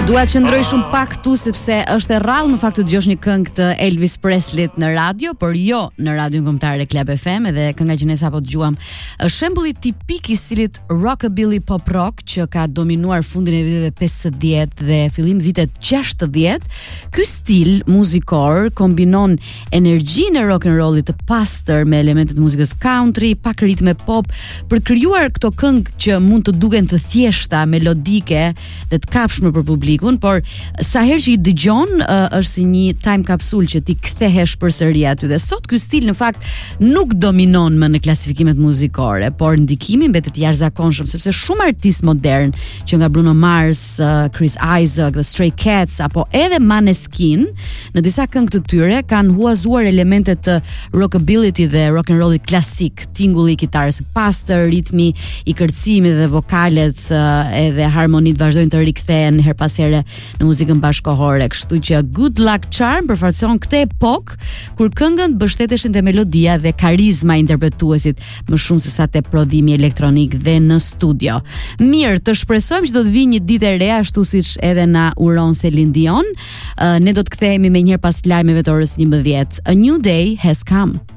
Dua të qëndroj shumë pak këtu sepse është e rrallë në fakt të dëgjosh një këngë të Elvis Presleyt në radio, por jo në radion kombëtare Club FM, edhe kënga që ne sapo dëgjuam është shembulli tipik i stilit rockabilly pop rock që ka dominuar fundin e viteve 50 dhe fillim vitet 60. Ky stil muzikor kombinon energjinë e rock and rollit të pastër me elemente të muzikës country, pak ritme pop për të krijuar këto këngë që mund të duken të thjeshta, melodike dhe të kapshme për publikun, por sa herë që i dëgjon është si një time capsule që ti kthehesh përsëri aty. Dhe sot ky stil në fakt nuk dominon më në klasifikimet muzikore, por ndikimi mbetet i jashtëzakonshëm sepse shumë artistë modern që nga Bruno Mars, Chris Isaac, The Stray Cats apo edhe Maneskin në disa këngë të tyre kanë huazuar elemente të rockabilly dhe rock and rollit klasik, tingulli i kitarës së pastër, ritmi i kërcimit dhe vokalet edhe harmonit vazhdojnë të rikthehen her pas here në muzikën bashkohore, kështu që Good Luck Charm përfaqëson këtë epokë kur këngët mbështeteshin te melodia dhe karizma e interpretuesit më shumë se sa te prodhimi elektronik dhe në studio. Mirë, të shpresojmë që do të vijë një ditë e re ashtu siç edhe na uron Celine Dion. Ne do të kthehemi më njëherë pas lajmeve të orës 11. A new day has come.